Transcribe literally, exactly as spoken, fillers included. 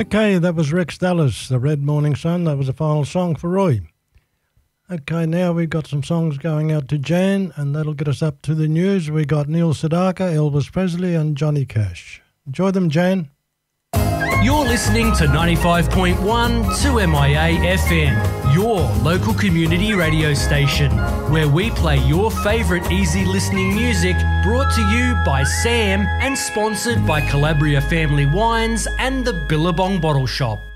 Okay, that was Rex Dallas, The Red Morning Sun. That was the final song for Roy. Okay, now we've got some songs going out to Jan, and that'll get us up to the news. We got Neil Sedaka, Elvis Presley, and Johnny Cash. Enjoy them, Jan. You're listening to ninety-five point one two M I A F M, your local community radio station, where we play your favourite easy listening music, brought to you by Sam and sponsored by Calabria Family Wines and the Billabong Bottle Shop.